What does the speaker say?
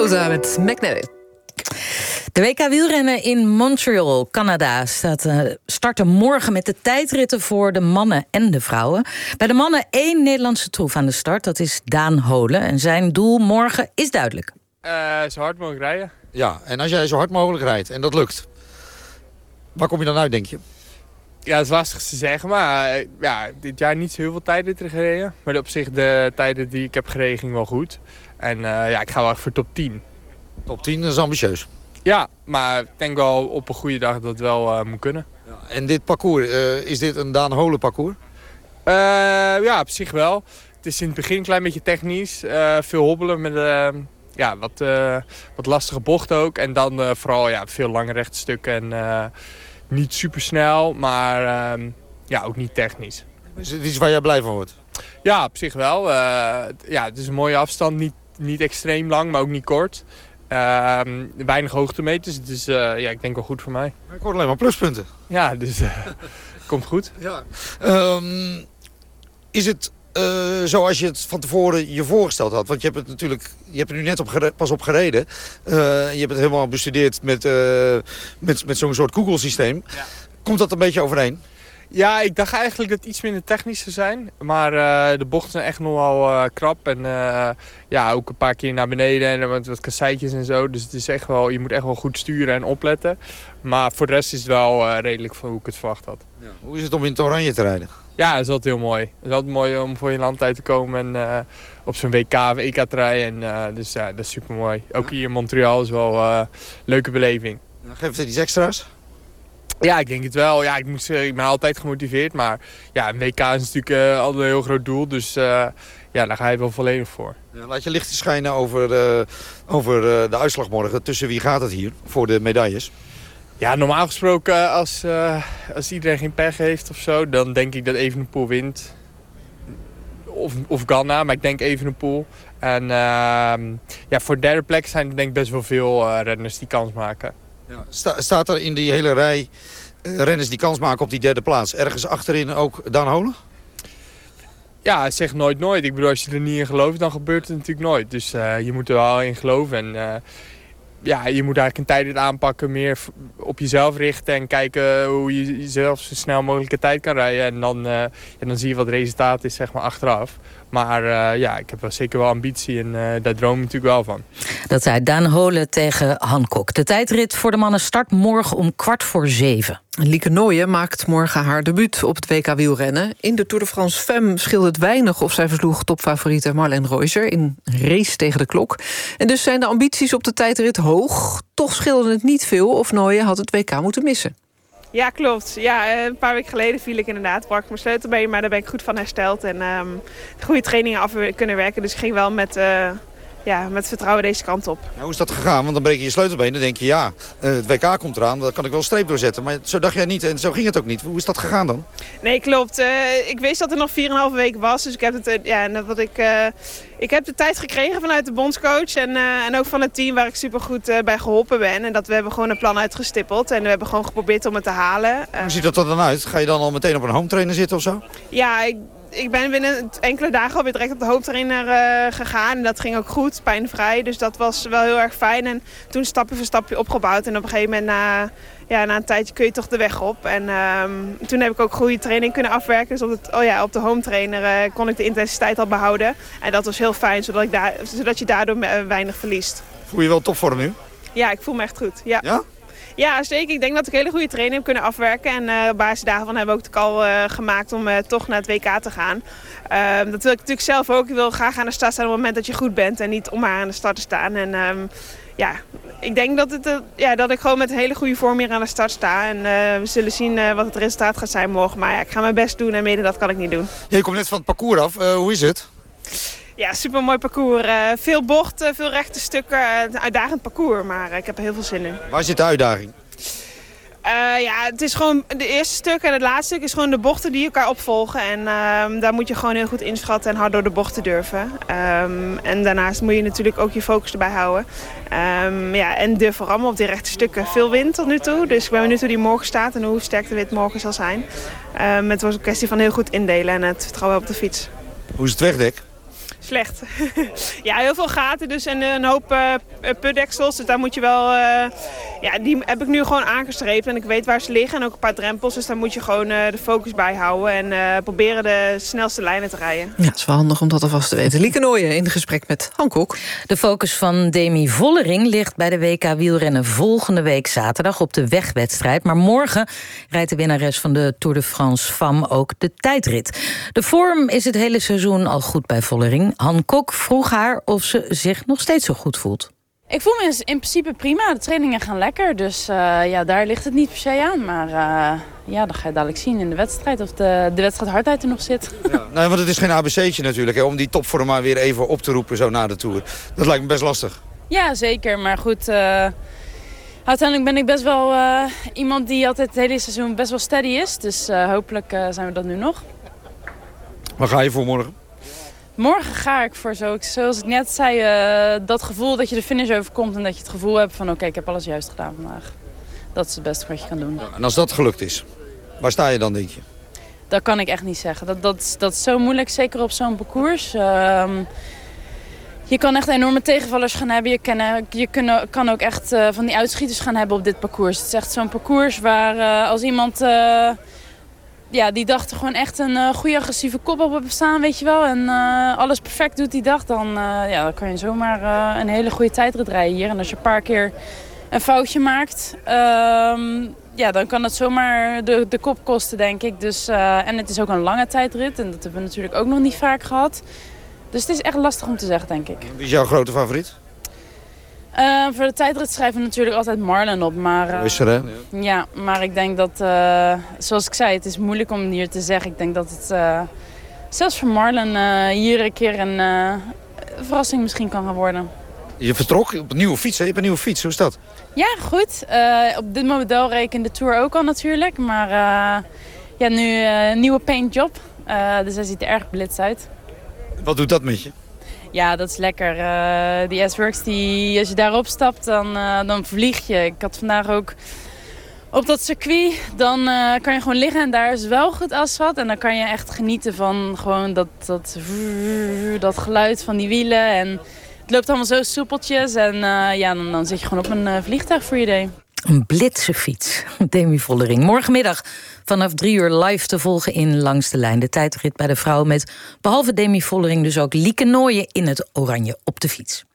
Sousa met McNally. De WK wielrennen in Montreal, Canada, starten morgen met de tijdritten voor de mannen en de vrouwen. Bij de mannen 1 Nederlandse troef aan de start, dat is Daan Holen. En zijn doel morgen is duidelijk. Zo hard mogelijk rijden. Ja, en als jij zo hard mogelijk rijdt en dat lukt, waar kom je dan uit, denk je? Ja, dat is lastig te zeggen, maar dit jaar niet zo heel veel tijdritten gereden. Maar op zich, de tijden die ik heb gereden, ging wel goed. En ik ga wel echt voor top 10. Top 10 is ambitieus. Ja, maar ik denk wel op een goede dag dat het wel moet kunnen. Ja, en dit parcours, is dit een Daan Holen parcours? Ja, op zich wel. Het is in het begin een klein beetje technisch. Veel hobbelen met wat lastige bochten ook. En dan vooral veel lange rechte stukken. En niet super snel, maar ook niet technisch. Is het iets waar jij blij van wordt? Ja, op zich wel. Het is een mooie afstand. Niet extreem lang, maar ook niet kort. Weinig hoogtemeters, dus ik denk wel goed voor mij. Ik hoor alleen maar pluspunten. Ja, dus komt goed. Ja. Is het zoals je het van tevoren je voorgesteld had? Want je hebt er nu net pas op gereden. Je hebt het helemaal bestudeerd met zo'n soort Google-systeem. Ja. Komt dat een beetje overeen? Ja, ik dacht eigenlijk dat het iets minder technisch zou zijn. Maar de bochten zijn echt nogal krap. En ook een paar keer naar beneden en wat kasseitjes en zo. Dus het is echt wel, je moet echt wel goed sturen en opletten. Maar voor de rest is het wel redelijk van hoe ik het verwacht had. Ja. Hoe is het om in het oranje te rijden? Ja, dat is altijd heel mooi. Het is altijd mooi om voor je land uit te komen en op zo'n WK of EK te rijden. Dus dat is super mooi. Ook hier in Montreal is wel een leuke beleving. Geeft het iets extra's? Ja, ik denk het wel. Ja, ik ben altijd gemotiveerd. Maar een WK is natuurlijk altijd een heel groot doel. Dus daar ga je wel volledig voor. Ja, laat je licht schijnen over de uitslag morgen. Tussen wie gaat het hier voor de medailles? Ja, normaal gesproken als iedereen geen pech heeft of zo, dan denk ik dat Evenepoel wint. Of Ganna, maar ik denk Evenepoel. En voor de derde plek zijn er denk ik best wel veel renners die kans maken. Ja. Staat er in die hele rij renners die kans maken op die derde plaats ergens achterin ook Daan Holen? Ja, zeg nooit. Ik bedoel, als je er niet in gelooft, dan gebeurt het natuurlijk nooit. Dus je moet er wel in geloven. En je moet eigenlijk een tijdrit aanpakken, meer op jezelf richten en kijken hoe je jezelf zo snel mogelijk een tijd kan rijden. En dan zie je wat het resultaat is, zeg maar, achteraf. Maar ik heb wel zeker wel ambitie en daar droom ik natuurlijk wel van. Dat zei Daan Holen tegen Han Kok. De tijdrit voor de mannen start morgen om 6:15. Lieke Nooijen maakt morgen haar debuut op het WK wielrennen. In de Tour de France Femme scheelde het weinig of zij versloeg topfavoriete Marlene Reuser in een race tegen de klok. En dus zijn de ambities op de tijdrit hoog. Toch scheelde het niet veel of Nooijen had het WK moeten missen. Ja, klopt. Ja, een paar weken geleden viel ik inderdaad. Brak ik mijn sleutelbeen, maar daar ben ik goed van hersteld. En goede trainingen af kunnen werken. Dus ik ging wel met vertrouwen deze kant op. Ja, hoe is dat gegaan? Want dan breek je je sleutelbeen. Dan denk je, het WK komt eraan. Dan kan ik wel een streep doorzetten. Maar zo dacht jij niet en zo ging het ook niet. Hoe is dat gegaan dan? Nee, klopt. Ik wist dat er nog 4,5 weken was. Dus ik heb ik heb de tijd gekregen vanuit de bondscoach. En ook van het team waar ik supergoed bij geholpen ben. En we hebben gewoon een plan uitgestippeld. En we hebben gewoon geprobeerd om het te halen. Hoe ziet dat er dan uit? Ga je dan al meteen op een home trainer zitten of zo? Ja, ik ben binnen enkele dagen alweer direct op de hoofdtrainer gegaan. En dat ging ook goed, pijnvrij. Dus dat was wel heel erg fijn. En toen stapje voor stapje opgebouwd. En op een gegeven moment na een tijdje kun je toch de weg op. En toen heb ik ook goede training kunnen afwerken. Dus op de home trainer kon ik de intensiteit al behouden. En dat was heel fijn, zodat je daardoor weinig verliest. Voel je wel topvorm nu? Ja, ik voel me echt goed. Ja? Ja, zeker. Ik denk dat ik hele goede training heb kunnen afwerken. En op basis daarvan hebben we ook de call gemaakt om toch naar het WK te gaan. Dat wil ik natuurlijk zelf ook. Ik wil graag aan de start staan op het moment dat je goed bent. En niet om maar aan de start te staan. En ik denk dat ik gewoon met een hele goede vorm hier aan de start sta. En we zullen zien wat het resultaat gaat zijn morgen. Maar ik ga mijn best doen en mede dat kan ik niet doen. Je komt net van het parcours af. Hoe is het? Ja, super mooi parcours. Veel bochten, veel rechte stukken. Een uitdagend parcours, maar ik heb er heel veel zin in. Waar zit de uitdaging? Het is gewoon de eerste stuk en het laatste stuk is gewoon de bochten die elkaar opvolgen. En daar moet je gewoon heel goed inschatten en hard door de bochten durven. En daarnaast moet je natuurlijk ook je focus erbij houden. En durf vooral op die rechte stukken. Veel wind tot nu toe, dus ik ben benieuwd hoe die morgen staat en hoe sterk de wind morgen zal zijn. Het was een kwestie van heel goed indelen en het vertrouwen op de fiets. Hoe is het wegdek? slecht. Ja, heel veel gaten dus en een hoop putdeksels. Dus daar moet je wel... die heb ik nu gewoon aangestreept en ik weet waar ze liggen. En ook een paar drempels, dus daar moet je gewoon de focus bij houden. En proberen de snelste lijnen te rijden. Ja, het is wel handig om dat alvast te weten. Lieke Nooijen in gesprek met Han Kok. De focus van Demi Vollering ligt bij de WK wielrennen volgende week zaterdag op de wegwedstrijd. Maar morgen rijdt de winnares van de Tour de France Femme ook de tijdrit. De vorm is het hele seizoen al goed bij Vollering. Han Kok vroeg haar of ze zich nog steeds zo goed voelt. Ik voel me in principe prima. De trainingen gaan lekker. Dus daar ligt het niet per se aan. Maar dan ga je dadelijk zien in de wedstrijd of de wedstrijd hardheid er nog zit. Ja, want het is geen ABC'tje natuurlijk. Hè, om die topvorm maar weer even op te roepen zo na de Tour. Dat lijkt me best lastig. Ja, zeker. Maar goed, uiteindelijk ben ik best wel iemand die altijd het hele seizoen best wel steady is. Dus hopelijk zijn we dat nu nog. Waar ga je voor morgen? Morgen ga ik voor, zoals ik net zei, dat gevoel dat je de finish overkomt... en dat je het gevoel hebt van oké, ik heb alles juist gedaan vandaag. Dat is het beste wat je kan doen. Ja, en als dat gelukt is, waar sta je dan, denk je? Dat kan ik echt niet zeggen. Dat is zo moeilijk, zeker op zo'n parcours. Je kan echt enorme tegenvallers gaan hebben. Je kan ook echt van die uitschieters gaan hebben op dit parcours. Het is echt zo'n parcours waar als iemand... die dag er gewoon echt een goede agressieve kop op hebben staan, weet je wel. En alles perfect doet die dag, dan kan je zomaar een hele goede tijdrit rijden hier. En als je een paar keer een foutje maakt, dan kan dat zomaar de kop kosten, denk ik. Dus, en het is ook een lange tijdrit en dat hebben we natuurlijk ook nog niet vaak gehad. Dus het is echt lastig om te zeggen, denk ik. Wie is jouw grote favoriet? Voor de tijdrit schrijven we natuurlijk altijd Marlon op. Maar, ja, maar ik denk dat, zoals ik zei, het is moeilijk om hier te zeggen. Ik denk dat het zelfs voor Marlon hier een keer een verrassing misschien kan gaan worden. Je vertrok op een nieuwe fiets, hè? Je hebt een nieuwe fiets, hoe is dat? Ja, goed. Op dit model reken de Tour ook al natuurlijk. Maar nu een nieuwe paintjob. Dus hij ziet er erg blitz uit. Wat doet dat met je? Ja, dat is lekker. Die S-Works, als je daarop stapt, dan vlieg je. Ik had vandaag ook op dat circuit, dan kan je gewoon liggen en daar is wel goed asfalt. En dan kan je echt genieten van gewoon dat geluid van die wielen. En het loopt allemaal zo soepeltjes. En dan zit je gewoon op een vliegtuig voor je idee. Een blitse fiets, Demi Vollering. Morgenmiddag vanaf 3 uur live te volgen in Langs de Lijn. De tijdrit bij de vrouwen met, behalve Demi Vollering, dus ook Lieke Nooijen in het oranje op de fiets.